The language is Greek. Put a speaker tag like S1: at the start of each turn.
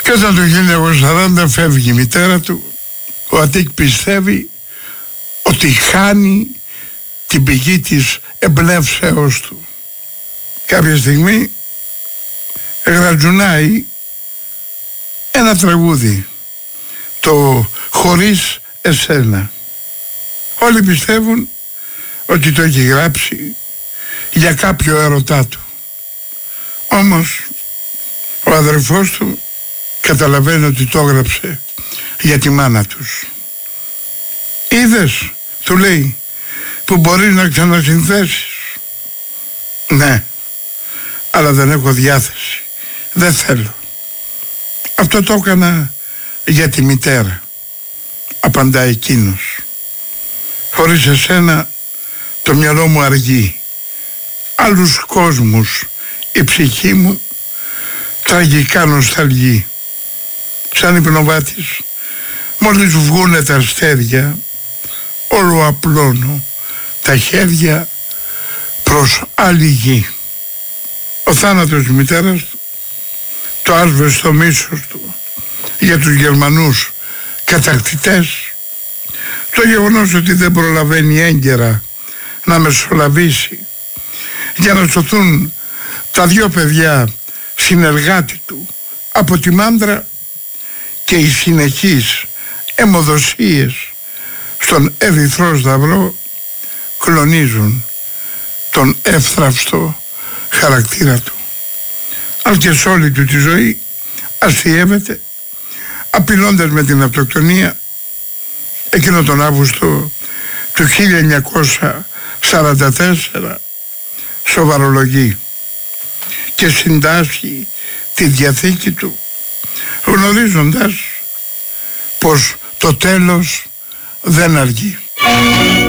S1: Και όταν το 1940 φεύγει η μητέρα του, ο Αττικ πιστεύει ότι χάνει την πηγή της εμπνεύσεως του. Κάποια στιγμή γρατζουνάει ένα τραγούδι, το «Χωρίς εσένα». Όλοι πιστεύουν ότι το έχει γράψει για κάποιο έρωτά του. Όμως ο αδερφός του καταλαβαίνει ότι το έγραψε για τη μάνα τους. «Είδες», του λέει, «που μπορείς να ξανασυνθέσεις?» «Ναι, αλλά δεν έχω διάθεση, δεν θέλω. Αυτό το έκανα για τη μητέρα», απαντά εκείνος. «Χωρίς εσένα το μυαλό μου αργεί. Άλλους κόσμους η ψυχή μου τραγικά νοσταλγεί. Σαν υπνοβάτης, μόλις βγούνε τα αστέρια, όλο απλώνω τα χέρια προς άλλη γη». Ο θάνατος της μητέρας του, το άσβεστο μίσος του για τους Γερμανούς κατακτητές, το γεγονός ότι δεν προλαβαίνει έγκαιρα να μεσολαβήσει για να σωθούν τα δυο παιδιά συνεργάτη του από τη μάντρα, και οι συνεχείς αιμοδοσίες στον Ερυθρό Σταυρό κλονίζουν τον εύθραυστο χαρακτήρα του. Αν και σε όλη του τη ζωή αστιεύεται, απειλώντας με την αυτοκτονία, εκείνο τον Αύγουστο του 1944 σοβαρολογεί και συντάσσει τη διαθήκη του, γνωρίζοντας πως το τέλος δεν αργεί.